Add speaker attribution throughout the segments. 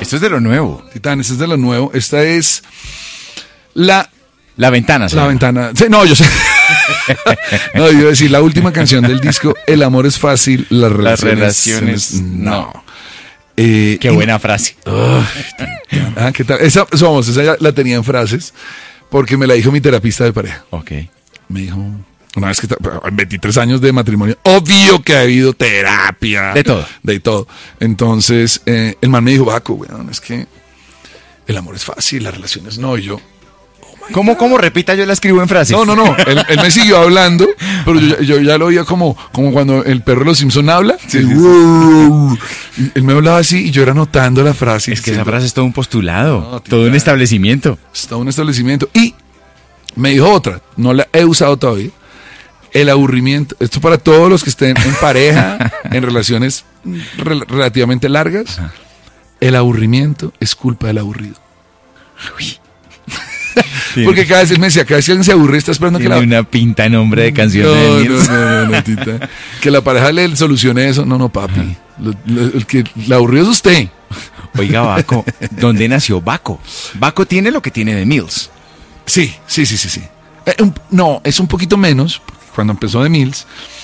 Speaker 1: Esto es de lo nuevo.
Speaker 2: Titán, esta es de lo nuevo. Esta es la
Speaker 1: ventana.
Speaker 2: La ventana. Sí, no, yo sé. No, yo iba a decir la última canción del disco. El amor es fácil, las relaciones no.
Speaker 1: Qué buena frase.
Speaker 2: ¿Qué tal? Esa ya la tenía en frases porque me la dijo mi terapista de pareja.
Speaker 1: Ok.
Speaker 2: Me dijo, una vez que 23 años de matrimonio, obvio que ha habido terapia. De todo. Entonces, el man me dijo, Baco, weón, es que el amor es fácil, las relaciones no. Y yo,
Speaker 1: ¿Cómo repita? Yo la escribo en frases.
Speaker 2: No. Él me siguió hablando, pero yo ya lo oía como cuando el perro de los Simpson habla.
Speaker 1: Sí.
Speaker 2: Él me hablaba así y yo era anotando la frase.
Speaker 1: Es que esa frase es todo un postulado, todo un establecimiento.
Speaker 2: Es todo un establecimiento. Y me dijo otra, no la he usado todavía. El aburrimiento, esto para todos los que estén en pareja, en relaciones relativamente largas. Ajá. El aburrimiento es culpa del aburrido.
Speaker 1: Uy.
Speaker 2: Porque cada vez él me decía, cada vez que alguien se aburre está esperando
Speaker 1: Tiene una pinta en nombre de canciones de Nils.
Speaker 2: No, tita. Que la pareja le solucione eso. No, papi. El que la aburrido es usted.
Speaker 1: Oiga, Baco, ¿dónde nació Baco? Baco tiene lo que tiene de Mills.
Speaker 2: Sí. No, es un poquito menos. Cuando empezó de Mills,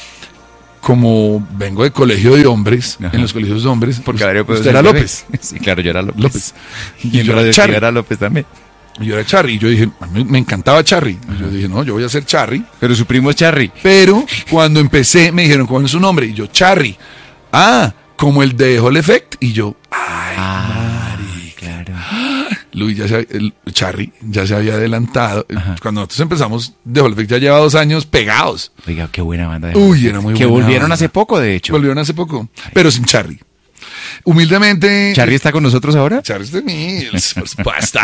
Speaker 2: como vengo de colegio de hombres, en los colegios de hombres,
Speaker 1: porque
Speaker 2: usted era López.
Speaker 1: Sí, claro, yo era López.
Speaker 2: Y yo era Charry.
Speaker 1: Era López también.
Speaker 2: Yo era Charry, y yo dije, a mí me encantaba Charry. Y yo dije, no, yo voy a ser Charry.
Speaker 1: Pero su primo es Charry.
Speaker 2: Pero cuando empecé, me dijeron, ¿cuál es su nombre? Y yo, Charry. Como el de Hall Effect. Y yo,
Speaker 1: Mari, claro.
Speaker 2: Luis Charry ya se había adelantado. Ajá. Cuando nosotros empezamos, The Hall Effect ya lleva 2 años pegados.
Speaker 1: Oiga, qué buena banda.
Speaker 2: Era muy buena.
Speaker 1: Que volvieron hace poco, de hecho.
Speaker 2: Volvieron hace poco, pero sin Charry. Humildemente.
Speaker 1: ¿Charry está con nosotros ahora?
Speaker 2: Charry es de Mills, por supuesto.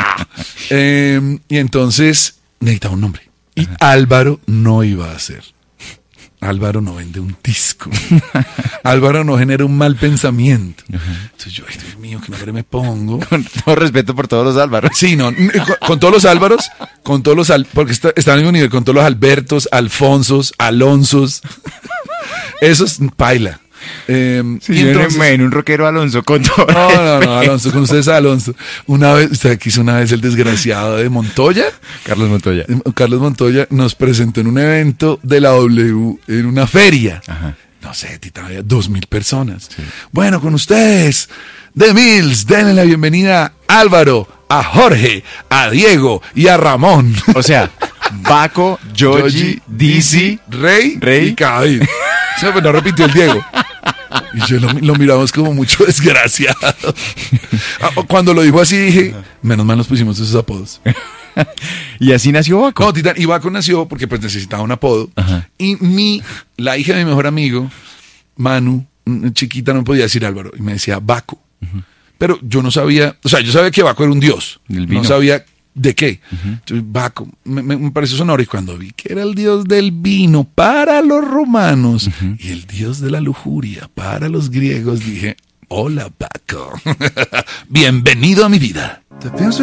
Speaker 2: Y entonces necesitaba un nombre. Y Álvaro no iba a hacer. Álvaro no vende un disco. Álvaro no genera un mal pensamiento. Entonces yo, ay, Dios mío, ¿qué nombre me pongo?
Speaker 1: Con todo respeto por todos los Álvaros.
Speaker 2: Sí, no, con todos los Álvaros, porque está al mismo nivel, con todos los Albertos, Alfonsos, Alonsos. Eso es paila.
Speaker 1: Sí, y entonces, en un rockero Alonso con todo.
Speaker 2: No, Alonso, con ustedes Alonso. Una vez, usted quiso una vez el desgraciado de Montoya.
Speaker 1: Carlos
Speaker 2: Montoya nos presentó en un evento de la W, en una feria.
Speaker 1: Ajá.
Speaker 2: No sé, Tita, había 2,000 personas. Sí. Bueno, con ustedes, The Mills, denle la bienvenida a Álvaro, a Jorge, a Diego y a Ramón.
Speaker 1: O sea, Baco, Yogi, Dizzy,
Speaker 2: Rey y Cabil. O sea, pues no repitió el Diego. Y yo lo miramos como mucho desgraciado. Cuando lo dijo así dije, menos mal nos pusimos esos apodos.
Speaker 1: ¿Y así nació Baco?
Speaker 2: No, Titán, y Baco nació porque pues necesitaba un apodo.
Speaker 1: Ajá.
Speaker 2: Y la hija de mi mejor amigo, Manu, chiquita, no podía decir Álvaro. Y me decía Baco. Uh-huh. Pero yo no sabía, o sea, yo sabía que Baco era un dios. No sabía de qué. Uh-huh. Entonces, Baco, me pareció sonoro. Y cuando vi que era el dios del vino para los romanos, uh-huh, y el dios de la lujuria para los griegos, dije, hola Baco. Bienvenido a mi vida.